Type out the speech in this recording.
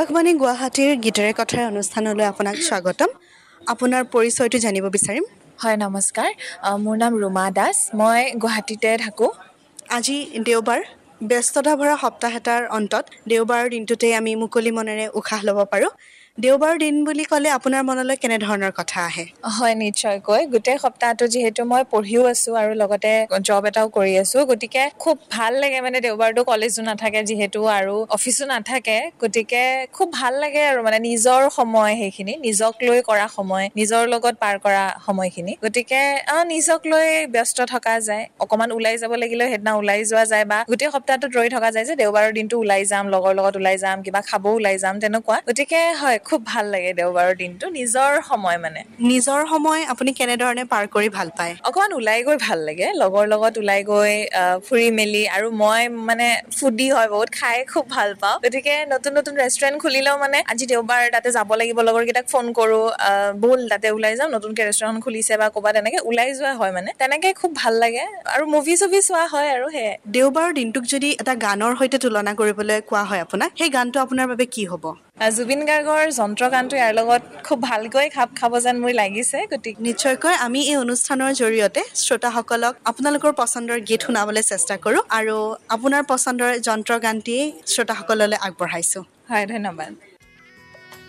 আকাশবাণী গুৱাহাটীৰ গীতেৰে কথাৰ অনুষ্ঠানলৈ আপোনাক স্বাগতম। আপোনাৰ পৰিচয়টো জানিব বিচাৰিম। হয়, নমস্কাৰ। মোৰ নাম ৰুমা দাস। মই গুৱাহাটীতে থাকোঁ। আজি দেওবাৰ, ব্যস্ততা ভৰা সপ্তাহ এটাৰ অন্তত দেওবাৰৰ দিনটোতেই আমি মুকলি মনেৰে উশাহ ল'ব পাৰোঁ। দেওবাৰৰ দিন বুলি ক'লে আপোনাৰ মনলৈ কেনেধৰণৰ কথা আহে? হয়, নিশ্চয়কৈ। গোটেই সপ্তাহটো যিহেতু মই পঢ়িও আছোঁ আৰু লগতে জব এটাও কৰি আছোঁ, গতিকে খুব ভাল লাগে মানে দেওবাৰটো কলেজো নাথাকে যিহেতু আৰু অফিচো নাথাকে, গতিকে খুব ভাল লাগে আৰু মানে নিজৰ সময় সেইখিনি, নিজক লৈ কৰা সময়, নিজৰ লগত পাৰ কৰা সময়খিনি। গতিকে নিজক লৈ ব্যস্ত থকা যায়। অকণমান ওলাই যাব লাগিলেও সেইদিনা ওলাই যোৱা যায় বা গোটেই সপ্তাহটোত ৰৈ থকা যায় যে দেওবাৰৰ দিনটো ওলাই যাম, লগৰ লগত ওলাই যাম, কিবা খাব ওলাই যাম, তেনেকুৱা। গতিকে হয়, খুব ভাল লাগে দেওবাৰৰ দিনটো, নিজৰ সময় মানে। নিজৰ সময় আপুনি কেনেধৰণে পাৰ কৰি ভাল পায়? অকণমান ওলাই গৈ ভাল লাগে, লগৰ লগত ওলাই গৈ ফুৰি মেলি, আৰু মই মানে ফুডি হয়, বহুত খাই খুব ভাল পাওঁ। গতিকে নতুন নতুন ৰেষ্টুৰেণ্ট খুলিলেও মানে আজি দেওবাৰ তাতে যাব লাগিব, লগৰকেইটাক ফোন কৰোঁ, ব'ল তাতে ওলাই যাওঁ, নতুনকৈ ৰেষ্টুৰেণ্ট খুলিছে বা ক'ৰবাত এনেকৈ ওলাই যোৱা হয় মানে। তেনেকৈ খুব ভাল লাগে আৰু মুভি চুভি চোৱা হয় আৰু সেয়াই। দেওবাৰৰ দিনটোক যদি এটা গানৰ সৈতে তুলনা কৰিবলৈ কোৱা হয় আপোনাক, সেই গানটো আপোনাৰ বাবে কি হ'ব? জুবিন গাৰ্গৰ যন্ত্ৰ গানটো ইয়াৰ লগত খুব ভালকৈ খাপ খাব যেন মোৰ লাগিছে। গতিকে নিশ্চয়কৈ আমি এই অনুষ্ঠানৰ জৰিয়তে শ্ৰোতাসকলক আপোনালোকৰ পচন্দৰ গীত শুনাবলৈ চেষ্টা কৰোঁ আৰু আপোনাৰ পচন্দৰ যন্ত্ৰ গানটিয়েই শ্ৰোতাসকললৈ আগবঢ়াইছোঁ। হয়, ধন্যবাদ।